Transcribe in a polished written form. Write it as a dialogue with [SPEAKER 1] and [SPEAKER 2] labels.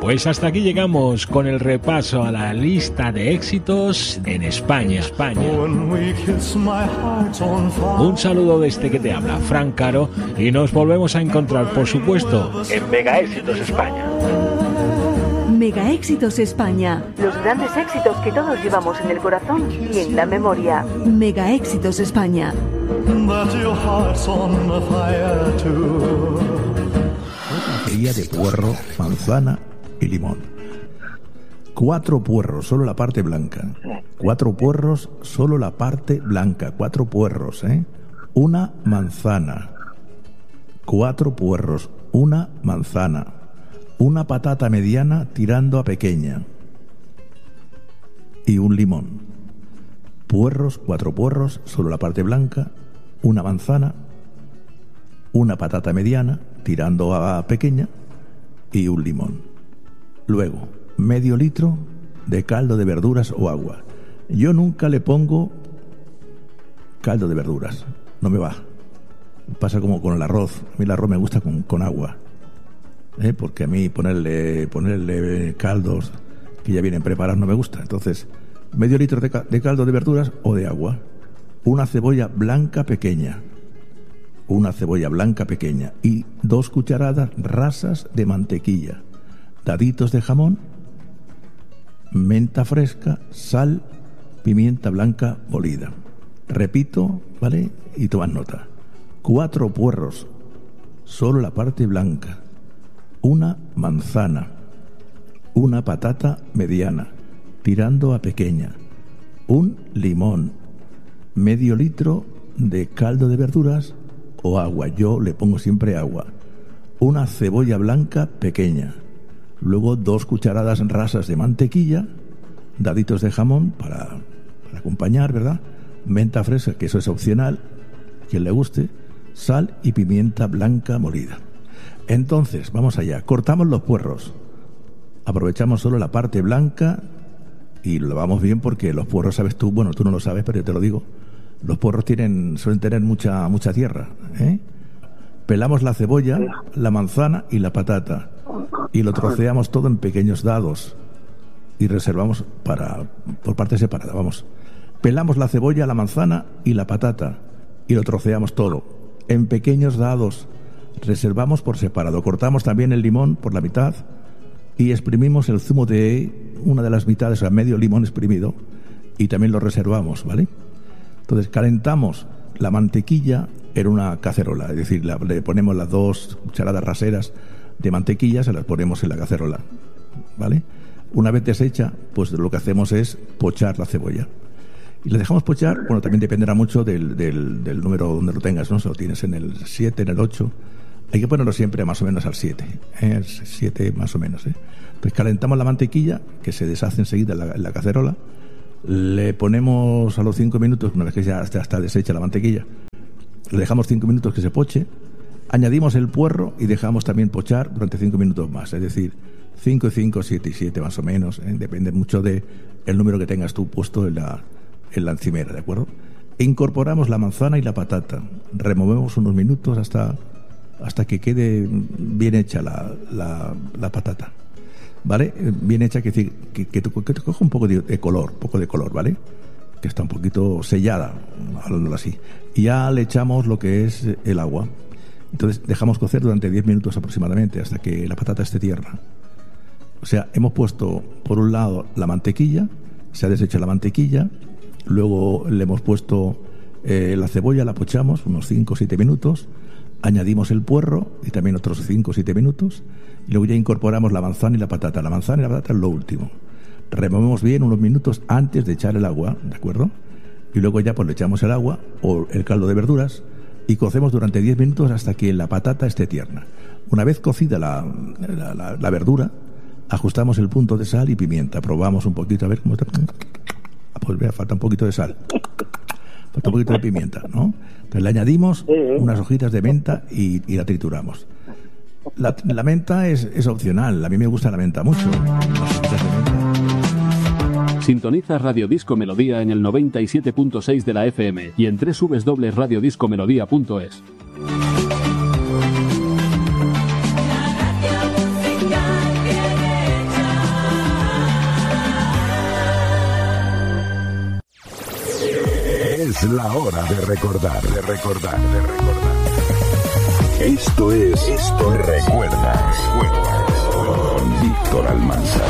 [SPEAKER 1] Pues hasta aquí llegamos con el repaso a la lista de éxitos en España. Un saludo desde que te habla, Fran Caro, y nos volvemos a encontrar, por supuesto, en Mega Éxitos España.
[SPEAKER 2] Mega Éxitos España.
[SPEAKER 3] Los grandes éxitos que todos llevamos en el corazón y en la memoria.
[SPEAKER 2] Mega Éxitos España.
[SPEAKER 4] Sería de puerro, manzana y limón. 4 puerros, solo la parte blanca. 4 puerros, solo la parte blanca. 4 puerros, Una manzana. 4 puerros, una manzana. Una patata mediana tirando a pequeña. Y un limón. Puerros, 4 puerros, solo la parte blanca. Una manzana. Una patata mediana tirando a pequeña. Y un limón. Luego, medio litro de caldo de verduras o agua. Yo nunca le pongo caldo de verduras. No me va. Pasa como con el arroz. A mí el arroz me gusta con agua. Porque a mí ponerle caldos que ya vienen preparados no me gusta. Entonces, medio litro de caldo de verduras o de agua. Una cebolla blanca pequeña. Una cebolla blanca pequeña. Y 2 cucharadas rasas de mantequilla. Daditos de jamón. Menta fresca. Sal. Pimienta blanca molida. Repito, ¿vale? Y tomad nota. 4 puerros. Solo la parte blanca. Una manzana, una patata mediana, tirando a pequeña, un limón, medio litro de caldo de verduras o agua, yo le pongo siempre agua, una cebolla blanca pequeña, luego 2 cucharadas rasas de mantequilla, daditos de jamón para acompañar, ¿verdad? Menta fresca, que eso es opcional, quien le guste, sal y pimienta blanca molida. Entonces, vamos allá. Cortamos los puerros. Aprovechamos solo la parte blanca y lo lavamos bien porque los puerros, sabes tú, bueno, tú no lo sabes, pero yo te lo digo. Los puerros suelen tener mucha tierra. Pelamos la cebolla, la manzana y la patata y lo troceamos todo en pequeños dados y reservamos por parte separada. Vamos. Pelamos la cebolla, la manzana y la patata y lo troceamos todo en pequeños dados. Reservamos por separado. Cortamos también el limón por la mitad y exprimimos el zumo de una de las mitades, o sea, medio limón exprimido, y también lo reservamos, ¿vale? Entonces calentamos la mantequilla en una cacerola, es decir, le ponemos las 2 cucharadas raseras de mantequilla, se las ponemos en la cacerola, ¿vale? Una vez deshecha, pues lo que hacemos es pochar la cebolla. Y la dejamos pochar, bueno, también dependerá mucho del número donde lo tengas, ¿no? Si lo tienes en el 7, en el 8... Hay que ponerlo siempre más o menos al 7, el 7 más o menos. Pues calentamos la mantequilla, que se deshace enseguida en la cacerola. Le ponemos a los 5 minutos, una vez que ya está deshecha la mantequilla, le dejamos 5 minutos que se poche. Añadimos el puerro y dejamos también pochar durante 5 minutos más. Es decir, 5 y 5, 7 y 7 más o menos. Depende mucho del número que tengas tú puesto en la encimera, ¿de acuerdo? Incorporamos la manzana y la patata. Removemos unos minutos hasta que quede bien hecha la patata, ¿vale? Bien hecha, que decir que te coja un poco de color, ¿vale? Que está un poquito sellada, hablándolo así. Y ya le echamos lo que es el agua. Entonces dejamos cocer durante 10 minutos aproximadamente hasta que la patata esté tierna. O sea, hemos puesto por un lado la mantequilla, se ha deshecho la mantequilla, luego le hemos puesto la cebolla, la pochamos unos 5 o 7 minutos. Añadimos el puerro y también otros 5 o 7 minutos y luego ya incorporamos la manzana y la patata. La manzana y la patata es lo último. Removemos bien unos minutos antes de echar el agua, ¿de acuerdo? Y luego ya pues le echamos el agua o el caldo de verduras y cocemos durante 10 minutos hasta que la patata esté tierna. Una vez cocida la verdura, ajustamos el punto de sal y pimienta. Probamos un poquito a ver cómo está. Pues vea, falta un poquito de sal. Falta un poquito de pimienta, ¿no? Entonces le añadimos unas hojitas de menta y la trituramos. La menta es opcional. A mí me gusta la menta mucho.
[SPEAKER 5] Sintoniza Radio Disco Melodía en el 97.6 de la FM y en www.radiodiscomelodía.es.
[SPEAKER 6] Es la hora de recordar. Esto es Recuerda con Víctor Almanzar.